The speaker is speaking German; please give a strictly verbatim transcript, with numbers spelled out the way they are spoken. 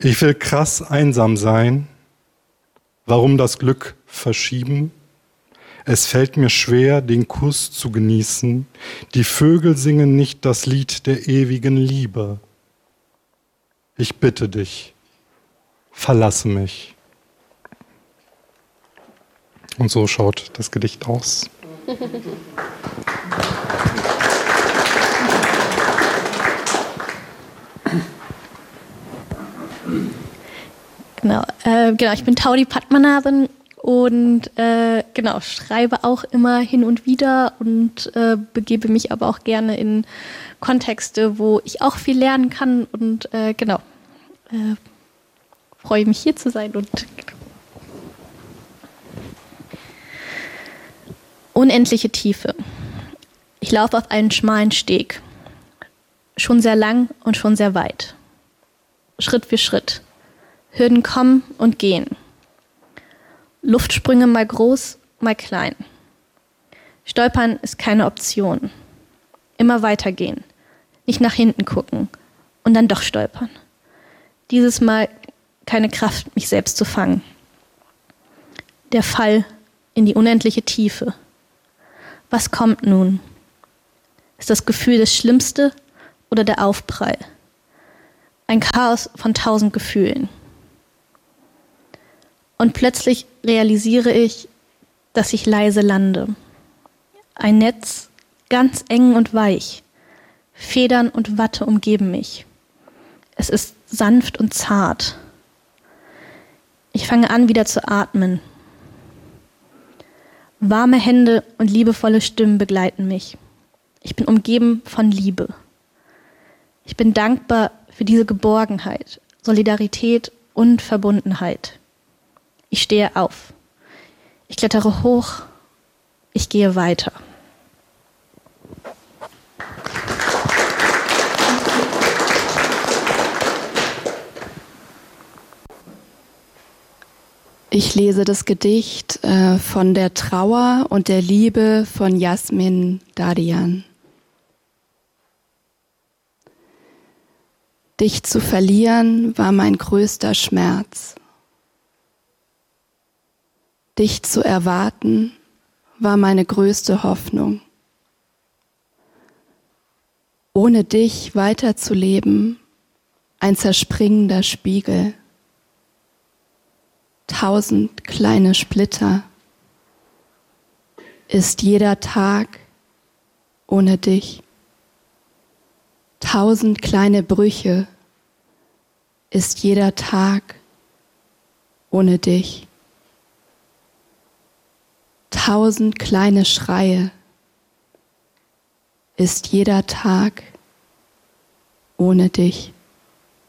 Ich will krass einsam sein. Warum das Glück verschieben? Es fällt mir schwer, den Kuss zu genießen. Die Vögel singen nicht das Lied der ewigen Liebe. Ich bitte dich, verlasse mich. Und so schaut das Gedicht aus. Genau, äh, genau, ich bin Taudi Padmanabhan und äh, genau, schreibe auch immer hin und wieder und äh, begebe mich aber auch gerne in Kontexte, wo ich auch viel lernen kann und äh, genau, äh, freue mich hier zu sein und genau. Unendliche Tiefe. Ich laufe auf einen schmalen Steg, schon sehr lang und schon sehr weit. Schritt für Schritt. Hürden kommen und gehen. Luftsprünge mal groß, mal klein. Stolpern ist keine Option. Immer weitergehen. Nicht nach hinten gucken und dann doch stolpern. Dieses Mal keine Kraft, mich selbst zu fangen. Der Fall in die unendliche Tiefe. Was kommt nun? Ist das Gefühl das Schlimmste oder der Aufprall? Ein Chaos von tausend Gefühlen. Und plötzlich realisiere ich, dass ich leise lande. Ein Netz, ganz eng und weich. Federn und Watte umgeben mich. Es ist sanft und zart. Ich fange an, wieder zu atmen. Warme Hände und liebevolle Stimmen begleiten mich. Ich bin umgeben von Liebe. Ich bin dankbar für diese Geborgenheit, Solidarität und Verbundenheit. Ich stehe auf. Ich klettere hoch. Ich gehe weiter. Ich lese das Gedicht äh, von der Trauer und der Liebe von Yasmin Dadian. Dich zu verlieren war mein größter Schmerz. Dich zu erwarten war meine größte Hoffnung. Ohne dich weiterzuleben, ein zerspringender Spiegel. Tausend kleine Splitter. Ist jeder Tag ohne dich. Tausend kleine Brüche. Ist jeder Tag ohne dich. Tausend kleine Schreie. Ist jeder Tag ohne dich.